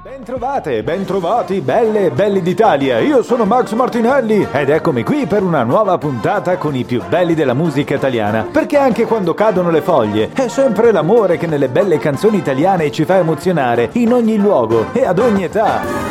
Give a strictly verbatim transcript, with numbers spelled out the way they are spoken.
Bentrovate, bentrovati, belle e belli d'Italia. Io sono Max Martinelli ed eccomi qui per una nuova puntata con i più belli della musica italiana. Perché anche quando cadono le foglie è sempre l'amore che nelle belle canzoni italiane ci fa emozionare in ogni luogo e ad ogni età.